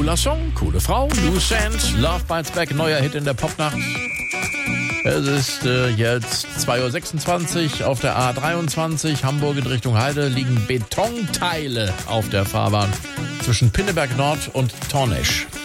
Cooler Song, coole Frau, Loose End, Love Bites Back, neuer Hit in der Popnacht. Es ist jetzt 2.26 Uhr auf der A23, Hamburg in Richtung Heide, liegen Betonteile auf der Fahrbahn zwischen Pinneberg Nord und Tornesch.